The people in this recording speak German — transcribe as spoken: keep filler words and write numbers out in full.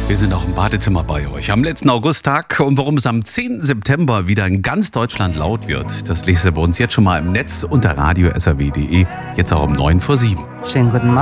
Wir sind auch im Badezimmer bei euch am letzten Augusttag. Und warum es am zehnten September wieder in ganz Deutschland laut wird, das lest ihr bei uns jetzt schon mal im Netz unter radio s r w punkt d e. Jetzt auch um neun vor sieben. Schönen guten Morgen.